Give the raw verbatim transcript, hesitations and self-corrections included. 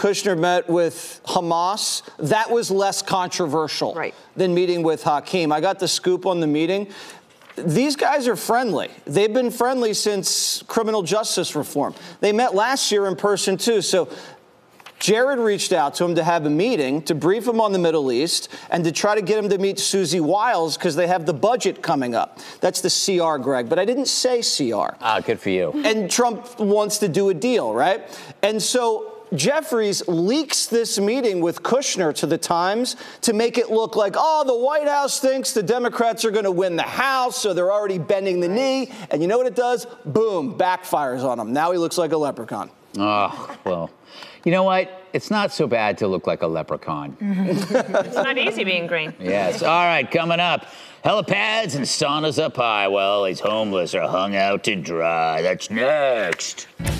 Kushner met with Hamas, that was less controversial right. than meeting with Hakeem. I got the scoop on the meeting. These guys are friendly. They've been friendly since criminal justice reform. They met last year in person, too. So Jared reached out to him to have a meeting, to brief him on the Middle East, and to try to get him to meet Susie Wiles because they have the budget coming up. That's the C R, Greg. But I didn't say C R. Ah, good for you. And Trump wants to do a deal, right? And so Jeffries leaks this meeting with Kushner to the Times to make it look like, oh, the White House thinks the Democrats are going to win the House, so they're already bending the knee. And you know what it does? Boom, backfires on him. Now he looks like a leprechaun. Oh, well, you know what? It's not so bad to look like a leprechaun. It's not easy being green. Yes. All right, coming up. Helipads and saunas up high while he's homeless or hung out to dry. That's next.